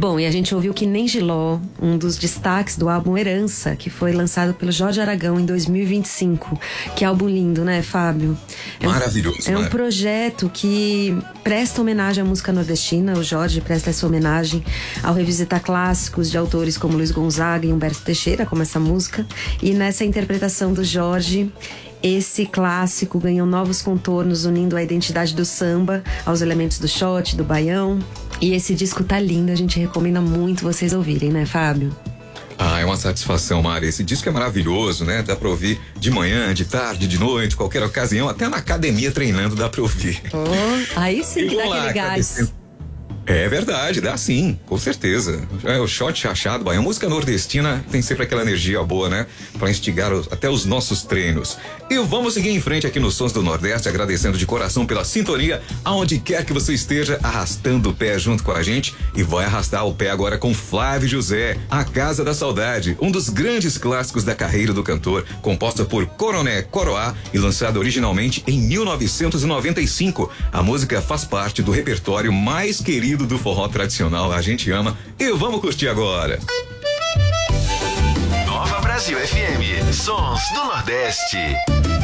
Bom, e a gente ouviu Que Nem Giló, um dos destaques do álbum Herança, que foi lançado pelo Jorge Aragão em 2025. Que álbum lindo, né, Fábio? Maravilhoso. É um projeto que presta homenagem à música nordestina. O Jorge presta essa homenagem ao revisitar clássicos de autores como Luiz Gonzaga e Humberto Teixeira, como essa música. E nessa interpretação do Jorge, esse clássico ganhou novos contornos, unindo a identidade do samba aos elementos do shot, do baião. E esse disco tá lindo, a gente recomenda muito vocês ouvirem, né, Fábio? Ah, é uma satisfação, Mari. Esse disco é maravilhoso, né? Dá pra ouvir de manhã, de tarde, de noite, qualquer ocasião. Até na academia treinando dá pra ouvir. Oh, aí sim que dá aquele gás. É verdade, dá sim, com certeza. É o shot chachado, baião. Música nordestina tem sempre aquela energia boa, né? Pra instigar até os nossos treinos. E vamos seguir em frente aqui nos Sons do Nordeste, agradecendo de coração pela sintonia, aonde quer que você esteja, arrastando o pé junto com a gente. E vai arrastar o pé agora com Flávio José, A Casa da Saudade, um dos grandes clássicos da carreira do cantor, composta por Coroné Coroá e lançada originalmente em 1995. A música faz parte do repertório mais querido do forró tradicional, a gente ama e vamos curtir agora. Nova Brasil FM, Sons do Nordeste.